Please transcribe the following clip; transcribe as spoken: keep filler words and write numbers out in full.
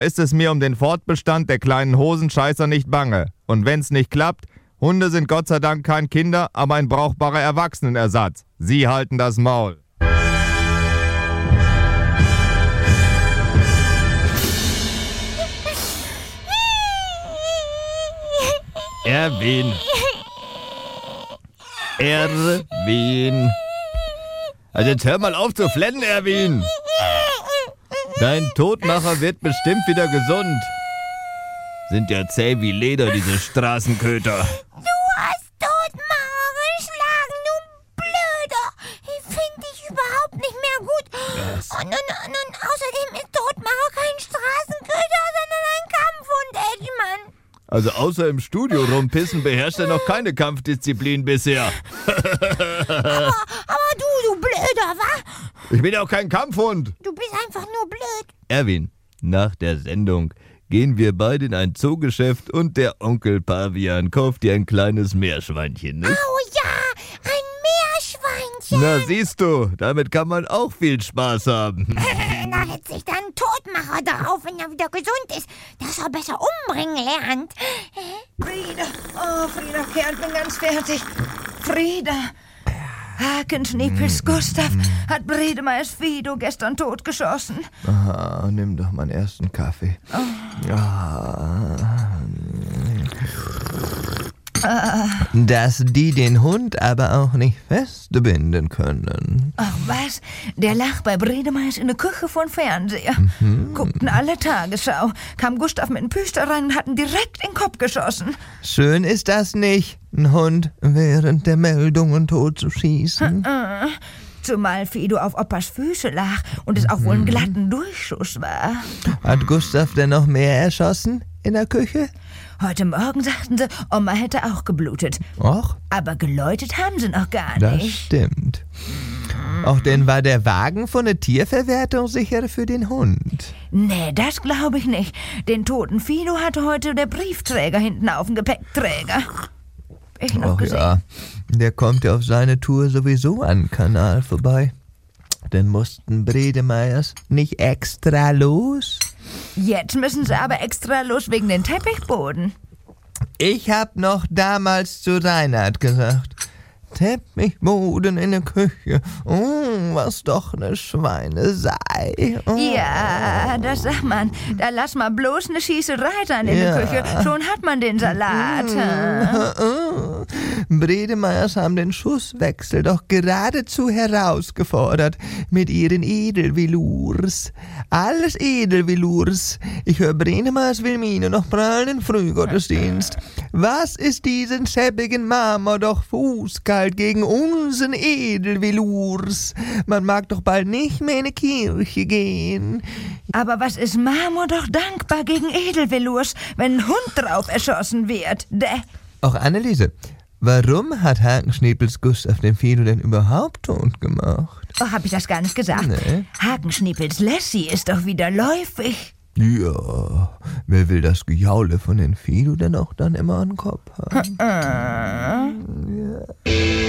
ist es mir um den Fortbestand der kleinen Hosenscheißer nicht bange. Und wenn's nicht klappt, Hunde sind Gott sei Dank kein Kinder, aber ein brauchbarer Erwachsenenersatz. Sie halten das Maul. Erwin. Erwin. Also jetzt hör mal auf zu flennen, Erwin. Dein Todmacher wird bestimmt wieder gesund. Sind ja zäh wie Leder, diese Straßenköter. Du hast Todmacher geschlagen, du Blöder. Ich finde dich überhaupt nicht mehr gut. Yes. Und, und, und, und außerdem ist Todmacher kein Straßenköter, sondern ein Kampfhund, Edgemann. Also außer im Studio rumpissen beherrscht er noch keine Kampfdisziplin bisher. aber, aber du, du Blöder, wa? Ich bin ja auch kein Kampfhund. Du bist einfach nur blöd. Erwin, nach der Sendung gehen wir beide in ein Zoogeschäft und der Onkel Pavian kauft dir ein kleines Meerschweinchen, ne? Oh ja, ein Meerschweinchen. Na siehst du, damit kann man auch viel Spaß haben. Da setzt sich dann Todmacher darauf, wenn er wieder gesund ist, dass er besser umbringen lernt. Frieda, oh Frieda, Kerl, bin ganz fertig. Frieda, Hakenschniepels Gustav hat Bredemeyers Fido gestern totgeschossen. Aha, nimm doch meinen ersten Kaffee. Oh. Ah. Dass die den Hund aber auch nicht festbinden können. Ach was, der lag bei Bredemeyers in der Küche von Fernseher. Mhm. Guckten alle Tagesschau, kam Gustav mit dem Püster rein und hatten direkt in den Kopf geschossen. Schön ist das nicht, einen Hund während der Meldungen tot zu schießen. Äh, äh. Zumal Fido auf Opas Füße lag und es auch wohl ein glatten Durchschuss war. Hat Gustav denn noch mehr erschossen in der Küche? Heute Morgen sagten sie, Oma hätte auch geblutet. Och? Aber geläutet haben sie noch gar das nicht. Das stimmt. Auch denn war der Wagen von der Tierverwertung sicher für den Hund? Nee, das glaube ich nicht. Den toten Fido hatte heute der Briefträger hinten auf dem Gepäckträger. Ich noch Och gesehen. ja, der kommt ja auf seine Tour sowieso an den Kanal vorbei. Dann mussten Bredemeyers nicht extra los? Jetzt müssen sie aber extra los wegen den Teppichboden. Ich hab noch damals zu Reinhard gesagt, Teppichboden in der Küche, oh, was doch eine Schweinerei. Oh. Ja, das sagt man. Da lass mal bloß eine Schießerei sein in Ja. der Küche. Schon hat man den Salat. Bredemeyers haben den Schusswechsel doch geradezu herausgefordert mit ihren Edelvelours. Alles Edelvelours. Ich höre Bredemeyers Wilmine noch prallen im Frühgottesdienst. Was ist diesen schäbigen Marmor doch fußkalt gegen unseren Edelvelours? Man mag doch bald nicht mehr in die Kirche gehen. Aber was ist Marmor doch dankbar gegen Edelvelours, wenn ein Hund drauf erschossen wird? Däh. Auch Anneliese, warum hat Hakenschniepels Gustav den Fido denn überhaupt tot gemacht? Oh, hab ich das gar nicht gesagt? Nee. Hakenschniepels Lassie ist doch wieder läufig. Ja, wer will das Gejaule von den Fido denn auch dann immer an den Kopf haben? Äh. Ja.